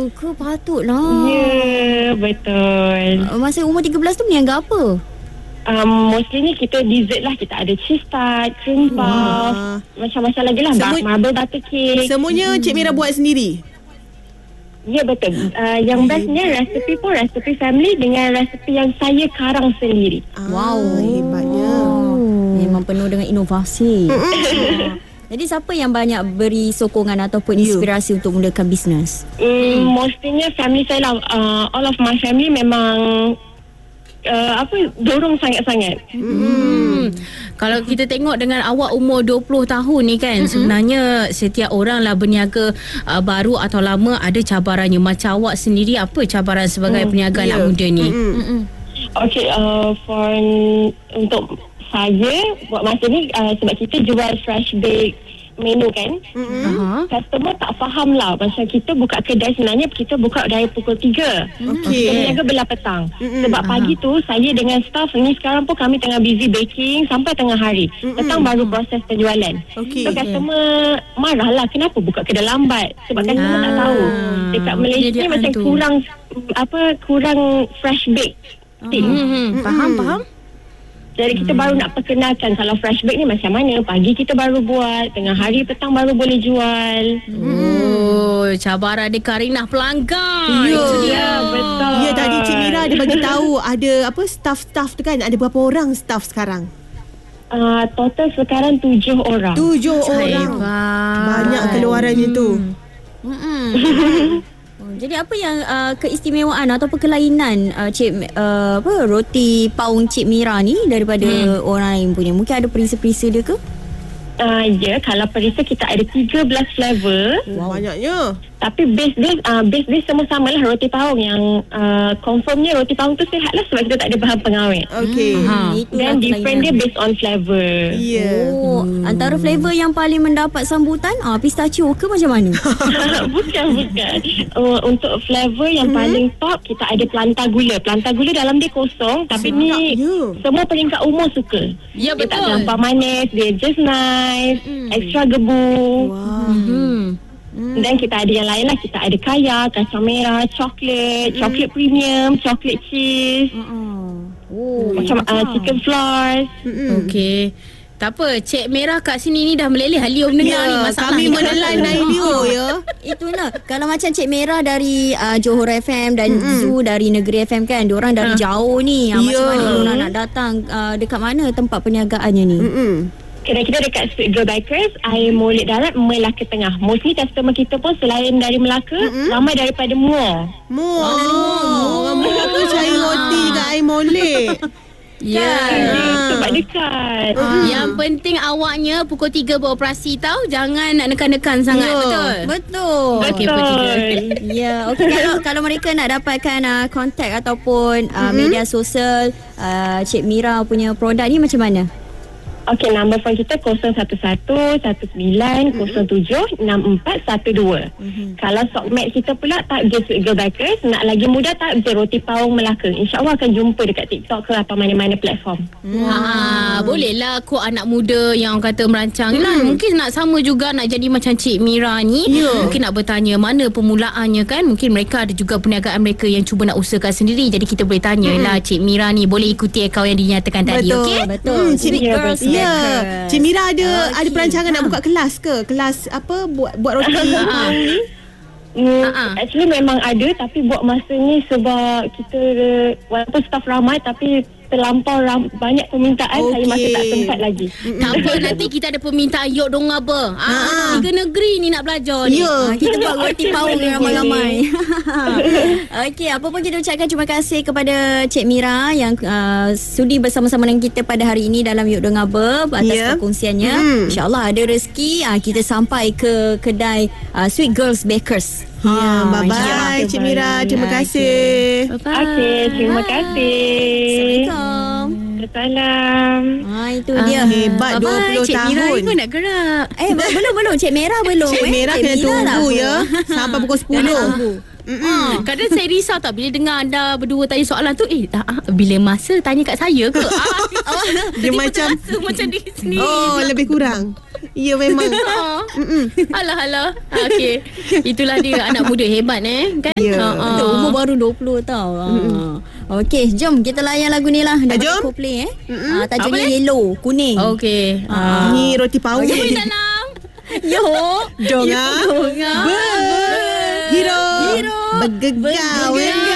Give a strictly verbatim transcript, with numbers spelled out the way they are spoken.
Oh ke, patutlah. Ya, yeah, betul. Uh, Masa umur tiga belas tu berniaga apa? Um, mostly ni kita dessert lah. Kita ada cheese tart, cream puff, Wah. macam-macam lagi lah. Semu- Marble butter cake. Semuanya Cik Mira buat sendiri? Ya, betul. Uh, yang bestnya resepi pun resepi family dengan resepi yang saya karang sendiri. Wow. Ah, hebatnya. Oh. Memang penuh dengan inovasi. Ah. Jadi siapa yang banyak beri sokongan ataupun You. inspirasi untuk mulakan bisnes? Hmm, mostlynya family saya lah. Uh, all of my family memang uh, apa dorong sangat-sangat. Hmm. Kalau kita tengok dengan awak umur dua puluh tahun ni kan, mm-hmm. sebenarnya setiap orang lah berniaga uh, baru atau lama ada cabarannya. Macam awak sendiri, apa cabaran sebagai mm, peniaga yeah. anak muda ni? Mm-hmm. Okay, uh, for untuk saya buat masa ni uh, sebab kita jual fresh bake menu kan, Mm-hmm. Uh-huh. customer tak faham lah. Macam kita buka kedai sebenarnya kita buka dari pukul tiga. Okey. Kita berniaga belah petang. Mm-mm. Sebab pagi tu saya dengan staff ni sekarang pun kami tengah busy baking sampai tengah hari. Mm-mm. Petang baru proses penjualan. Okey. So customer marah lah, kenapa buka kedai lambat? Sebab customer tak tahu. Dekat Malaysia ni Penyediaan macam tu. kurang apa kurang fresh bake. Thing. Hmm, faham, faham. Jadi kita hmm. baru nak perkenalkan kalau fresh bake ni macam mana. Pagi kita baru buat, tengah hari petang baru boleh jual. Oh, cabaran dia Karinah pelanggan. Ya, Itu dia. Ya, betul. Ya, tadi Cik Mira ada bagi tahu ada apa staff-staff tu kan, ada berapa orang staff sekarang? Uh, total sekarang tujuh orang. Tujuh orang. Hebat. Banyak keluarannya tu. Mm-mm. Oh, jadi apa yang uh, keistimewaan ataupun kelainan uh, Cik uh, apa roti paung Cik Mira ni daripada hmm. orang lain punya? Mungkin ada perisa-perisa dia ke? Uh, ya, kalau perisa kita ada tiga belas flavor. Wow. Banyaknya. Tapi base dia uh, base dia semua sama lah roti paung. Yang uh, confirmnya roti paung tu sihat lah sebab kita tak ada bahan pengawet. Okey. Ha. Dan different dia based on flavor. Ya. Oh, hmm. antara flavor yang paling mendapat sambutan ah pistachio ke macam mana? bukan, bukan. Uh, untuk flavor yang hmm. paling top kita ada planta gula. Planta gula dalam dia kosong tapi Sedap, ni ya. semua peringkat umur suka. Ya, Dia tak betul. terlampau manis, dia just nice, Hmm. extra gebu. Wah. Hmm. Dan kita ada yang lain lah. Kita ada kaya, kacang merah, coklat, coklat premium, coklat cheese, Oh, macam uh, chicken flours. Okey. Tak apa, Cik Mira kat sini ni dah meleleh halium dengar Ya, ni masalah kami ni. menelan Nailio ya. itulah. Kalau macam Cik Mira dari uh, Johor F M dan mm-hmm. Zu dari Negeri F M kan, diorang dari Ha. jauh ni. Ah, Ya. Macam mana diorang nak datang, uh, dekat mana tempat perniagaannya ni? Mm-mm. Kedai kita dekat Sweet Girl Bakers, Air Molek Darat, Melaka Tengah. Mostly customer kita pun selain dari Melaka, mm-hmm. ramai daripada Muar. Muar. Oh, orang Muar tu cari roti kat air molek. Ya. Yeah. Sebab dekat. Ah. Yang penting awaknya pukul tiga beroperasi tau. Jangan nak nekan-nekan sangat. Ya. Betul? Betul. Okey, pukul tiga. Ya, okey. Kalau kalau mereka nak dapatkan uh, kontak ataupun uh, mm-hmm. media sosial uh, Cik Mira punya produk ni macam mana? Okey, nombor phone kita kosong satu satu satu sembilan kosong tujuh enam empat satu dua. Mm-hmm. Kalau sokmat kita pula tak je Sweet Girl Bakers, nak lagi mudah tak je Roti Paung Melaka. InsyaAllah akan jumpa dekat TikTok ke atau mana-mana platform. Hmm. Ha, bolehlah kok anak muda yang orang kata merancang hmm. lah. Mungkin nak sama juga nak jadi macam Cik Mira ni. Ya. Mungkin nak bertanya mana permulaannya kan. Mungkin mereka ada juga perniagaan mereka yang cuba nak usahakan sendiri. Jadi kita boleh tanya hmm. lah Cik Mira ni boleh ikuti akaun yang dinyatakan tadi. Betul, Okey? betul. Hmm, Cik Sweet Ya, Girls betul. Ya, Bakers. Cik Mira ada Okey. ada perancangan nak buka kelas ke? Kelas apa buat buat roti paung ni? Hmm, Ha-ha. actually memang ada tapi buat masa ni sebab kita walaupun staff ramai tapi terlampau ram, banyak permintaan. Okey. Saya masih tak sempat lagi. Tak apa, nanti kita ada permintaan yok dong apa. Ah, tiga negeri ni nak belajar ni. Ya. Ah, kita buat roti Okey, paung boleh, ramai-ramai. Okey, apa pun kita ucapkan terima kasih kepada Cik Mira yang uh, sudi bersama-sama dengan kita pada hari ini dalam Yuk Dengar Ber atas Ya. perkongsiannya. Hmm. InsyaAllah ada rezeki uh, kita sampai ke kedai uh, Sweet Girls Bakers. Ya, Ha, bye bye Cik Mira. Terima kasih. Bye-bye. Okey, terima kasih. Assalamualaikum. Assalam. Ah, itu Ah, dia. hebat, dua Bye-bye. puluh Cik Mira tahun. ni pun nak gerak. Eh, belum belum Cik Mira belum. Cik eh. Mira kena Mira tunggu lah ya sampai pukul sepuluh. Ah, kadang saya risau tak bila dengar anda berdua tanya soalan tu, eh tak, ah, bila masa tanya kat saya ke? Ah, Dia macam rasa macam diri sendiri. oh lebih kurang. Ya memang. Alah alah. Ha, okey. Itulah dia anak muda hebat eh kan? Ya. Ha, ha. Betul, umur baru dua puluh tau. Ha. Okey, jom kita layan lagu ni lah. Dah jom. bagi Coldplay eh. Ha, tajuknya Yellow, kuning. Okey. Ah. Ni roti paung. Okey dalam. Yo. Jonga. Jonga. Ber. Hero. Hero. Bergegar. Bergegar.